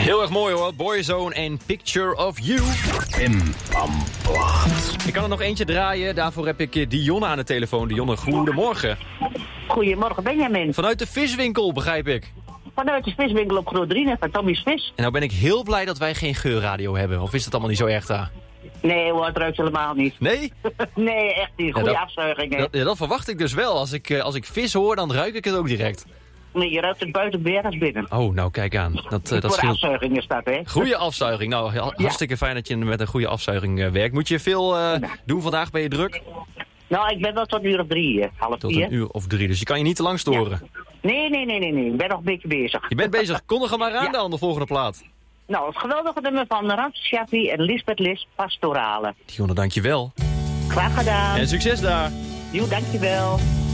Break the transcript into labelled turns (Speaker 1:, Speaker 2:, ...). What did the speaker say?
Speaker 1: Heel erg mooi hoor, Boyzone en Picture of You. Ik kan er nog eentje draaien, daarvoor heb ik Dionne aan de telefoon. Dionne, goedemorgen.
Speaker 2: Goedemorgen Benjamin.
Speaker 1: Vanuit de viswinkel, begrijp ik.
Speaker 2: Vanuit de viswinkel op Groot 3 van Tommy's Vis.
Speaker 1: En nou ben ik heel blij dat wij geen geurradio hebben. Of is dat allemaal niet zo erg daar?
Speaker 2: Nee hoor, het ruikt helemaal niet.
Speaker 1: Nee?
Speaker 2: Nee, echt niet. Goede afzuiging. Hè?
Speaker 1: Dat verwacht ik dus wel. Als ik vis hoor, dan ruik ik het ook direct.
Speaker 2: Nee, je ruikt het buiten meer als binnen.
Speaker 1: Oh, nou kijk aan. Dat
Speaker 2: voor
Speaker 1: scheelt.
Speaker 2: afzuiging is dat, hè?
Speaker 1: Goeie afzuiging. Nou, hartstikke fijn dat je met een goede afzuiging werkt. Moet je veel doen vandaag? Ben je druk?
Speaker 2: Nou, ik ben wel tot een uur of 3, half 4.
Speaker 1: Tot een uur of 3, dus je kan je niet te lang storen.
Speaker 2: Ja. Nee. Ik ben nog een beetje bezig.
Speaker 1: Je bent bezig. Kondig er maar aan dan, de volgende plaat.
Speaker 2: Nou, het geweldige nummer van Rans Shaffi en Lisbeth Lis, Pastorale.
Speaker 1: Dionne, dankjewel.
Speaker 2: Graag gedaan.
Speaker 1: En succes daar.
Speaker 2: Jo, dankjewel.